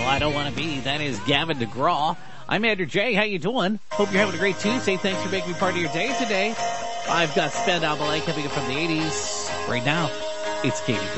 I Don't Want to Be. That is Gavin DeGraw. I'm Andrew J. How you doing? Hope you're having a great Tuesday. Thanks for making me part of your day today. I've got Spandau Ballet coming up from the 80s. Right now, it's Katy Perry.